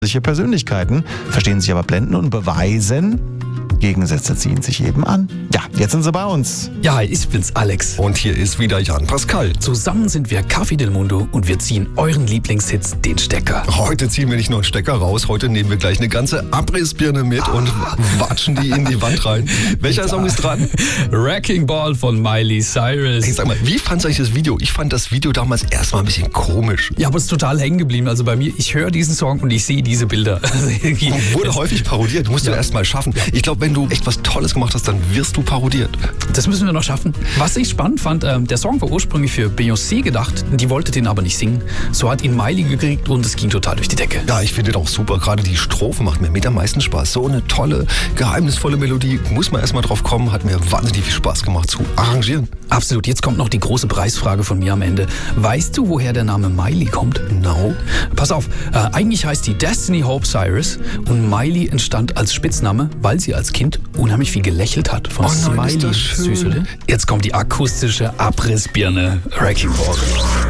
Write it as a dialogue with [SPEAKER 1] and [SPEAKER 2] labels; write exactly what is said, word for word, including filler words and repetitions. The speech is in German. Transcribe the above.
[SPEAKER 1] Persönlichkeiten, verstehen sich aber blenden und beweisen, Gegensätze ziehen sich eben an. Ja, jetzt sind sie bei uns.
[SPEAKER 2] Ja, ich bin's, Alex.
[SPEAKER 3] Und hier ist wieder Jan Pascal.
[SPEAKER 2] Zusammen sind wir Café del Mundo und wir ziehen euren Lieblingshits den Stecker.
[SPEAKER 3] Heute ziehen wir nicht nur einen Stecker raus, heute nehmen wir gleich eine ganze Abrissbirne mit ah. und watschen die in die Wand rein. Welcher Song ist dran?
[SPEAKER 2] Wrecking Ball von Miley Cyrus.
[SPEAKER 3] Hey, sag mal, wie fandst du eigentlich das Video? Ich fand das Video damals erstmal ein bisschen komisch.
[SPEAKER 2] Ja, aber es ist total hängen geblieben. Also bei mir, ich höre diesen Song und ich sehe diese Bilder.
[SPEAKER 3] Wurde häufig parodiert, musst ja. du erst mal schaffen. Ich glaube, wenn du echt was Tolles gemacht hast, dann wirst du parodiert.
[SPEAKER 2] Das müssen wir noch schaffen. Was ich spannend fand, äh, der Song war ursprünglich für Beyoncé gedacht, die wollte den aber nicht singen. So hat ihn Miley gekriegt und es ging total durch die Decke.
[SPEAKER 3] Ja, ich finde den auch super. Gerade die Strophe macht mir mit am meisten Spaß. So eine tolle, geheimnisvolle Melodie. Muss man erst mal drauf kommen. Hat mir wahnsinnig viel Spaß gemacht zu arrangieren.
[SPEAKER 2] Absolut. Jetzt kommt noch die große Preisfrage von mir am Ende. Weißt du, woher der Name Miley kommt?
[SPEAKER 3] No.
[SPEAKER 2] Pass auf, äh, eigentlich heißt die Destiny Hope Cyrus und Miley entstand als Spitzname, weil sie als Kind unheimlich viel gelächelt hat. Von
[SPEAKER 3] oh nein,
[SPEAKER 2] Smiley.
[SPEAKER 3] ist das schön.
[SPEAKER 2] Süß, oder? Jetzt kommt die akustische Abrissbirne Wrecking Ball.